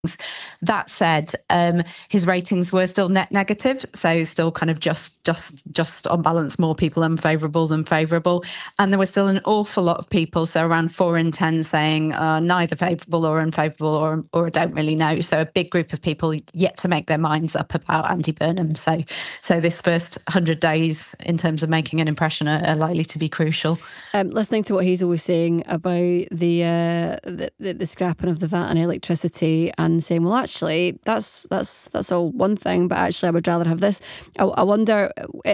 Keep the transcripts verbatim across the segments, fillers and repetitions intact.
That said, um, his ratings were still net negative, so still kind of just just just on balance, more people unfavourable than favourable. And there were still an awful lot of people, so around four in ten saying uh, neither favourable or unfavourable or or I don't really know. So a big group of people yet to make their minds up about Andy Burnham. So so this first one hundred days in terms of making an impression are, are likely to be crucial. Um, listening to what he's always saying about the, uh, the, the the scrapping of the V A T on electricity and saying, well, actually, that's that's that's all one thing, but actually I would rather have this. I, I wonder, uh,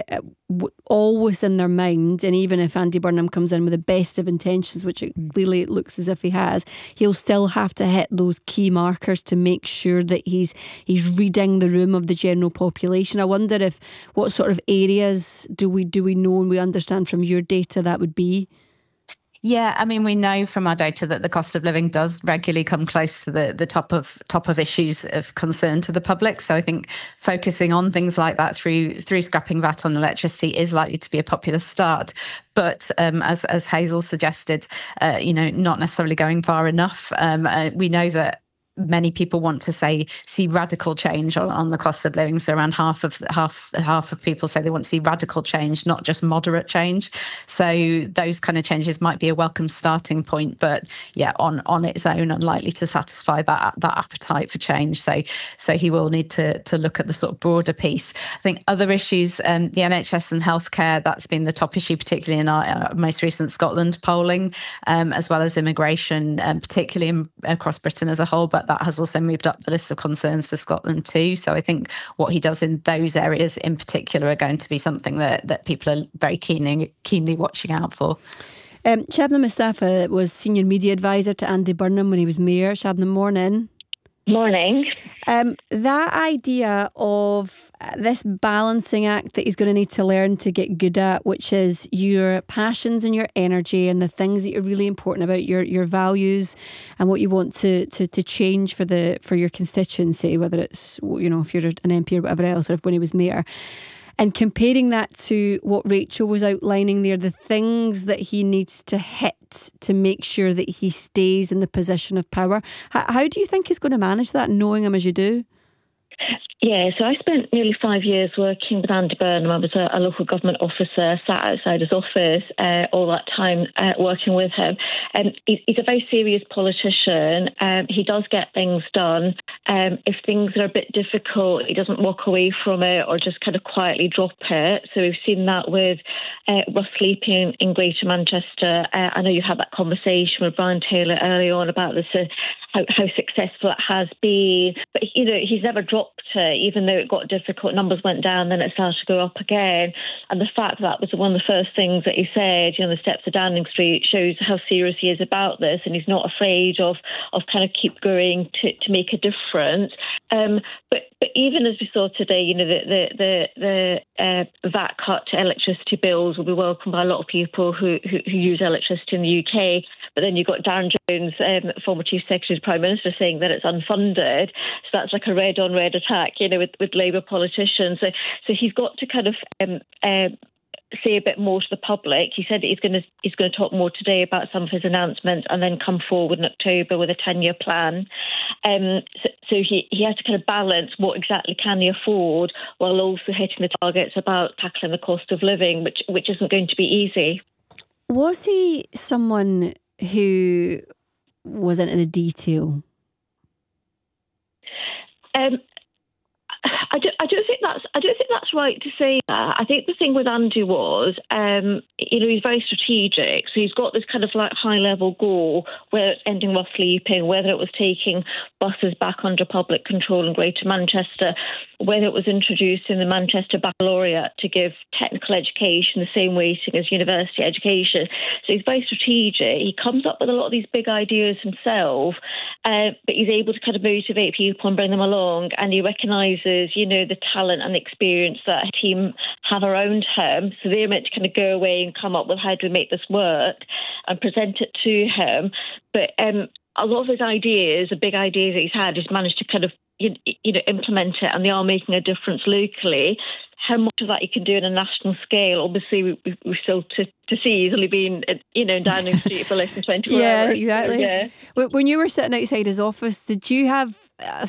always in their mind, and even if Andy Burnham comes in with the best of intentions, which it clearly looks as if he has, he'll still have to hit those key markers to make sure that he's he's reading the room of the general population. I wonder if what sort of areas do we do we know and we understand from your data that would be? Yeah, I mean, we know from our data that the cost of living does regularly come close to the, the top of top of issues of concern to the public. So I think focusing on things like that through through scrapping V A T on electricity is likely to be a popular start. But um, as as Hazel suggested, uh, you know, not necessarily going far enough. Um, uh, we know that many people want to say see radical change on, on the cost of living. So around half of half half of people say they want to see radical change, not just moderate change. So those kind of changes might be a welcome starting point, but yeah, on on its own, unlikely to satisfy that that appetite for change. So so he will need to to look at the sort of broader piece. I think other issues, um, the N H S and healthcare, that's been the top issue, particularly in our, our most recent Scotland polling, um, as well as immigration, um, particularly in, across Britain as a whole. But that has also moved up the list of concerns for Scotland too. So I think what he does in those areas in particular are going to be something that, that people are very keenly, keenly watching out for. Um, Shabnam Mustafa was Senior Media Advisor to Andy Burnham when he was Mayor. Shabnam, morning. Morning. Um, that idea of this balancing act that he's going to need to learn to get good at, which is your passions and your energy and the things that are really important about your, your values and what you want to, to, to change for the for your constituency, whether it's, you know, if you're an M P or whatever else, or if when he was Mayor. And comparing that to what Rachel was outlining there, the things that he needs to hit to make sure that he stays in the position of power. How, how do you think he's going to manage that, knowing him as you do? Yeah, so I spent nearly five years working with Andy Burnham. I was a, a local government officer, sat outside his office uh, all that time uh, working with him. And um, he, he's a very serious politician. Um, he does get things done. Um, if things are a bit difficult, he doesn't walk away from it or just kind of quietly drop it. So we've seen that with uh, Ross Sleeping in Greater Manchester. Uh, I know you had that conversation with Brian Taylor early on about this, uh, how, how successful it has been. But, you know, he's never dropped it, even though it got difficult. Numbers went down, then it started to go up again. And the fact that was one of the first things that he said, you know, the steps of Downing Street, shows how serious he is about this, and he's not afraid of of kind of keep going to, to make a difference. Um, but but even as we saw today, you know, the the the, the uh, V A T cut to electricity bills will be welcomed by a lot of people who, who, who use electricity in the U K. But then you've got Darren Jones, um, former Chief Secretary of the Prime Minister, saying that it's unfunded. So that's like a red-on-red attack, you know, with, with Labour politicians. So, so he's got to kind of um, uh, say a bit more to the public. He said that he's going to he's going to talk more today about some of his announcements and then come forward in October with a ten-year plan. Um, so, so he, he has to kind of balance what exactly can he afford while also hitting the targets about tackling the cost of living, which which isn't going to be easy. Was he someone who was into the detail? Um, I don't, I don't think that's I don't think that's right to say that. I think the thing with Andy was, um, you know, he's very strategic. So he's got this kind of like high level goal, whether it's ending rough sleeping, whether it was taking buses back under public control in Greater Manchester, whether it was introducing the Manchester Baccalaureate to give technical education the same weighting as university education. So he's very strategic. He comes up with a lot of these big ideas himself, uh, but he's able to kind of motivate people and bring them along. And he recognises, you know, the talent and experience that a team have around him. So they're meant to kind of go away and come up with how do we make this work and present it to him. But um, a lot of his ideas, the big ideas that he's had, he's managed to kind of you, you know implement it, and they are making a difference locally. How much of that you can do on a national scale, obviously, we, we, we're still to, to see. He's only been, you know, in Downing Street for less than twenty-four yeah, hours. Exactly. So, yeah, exactly. When you were sitting outside his office, did you have a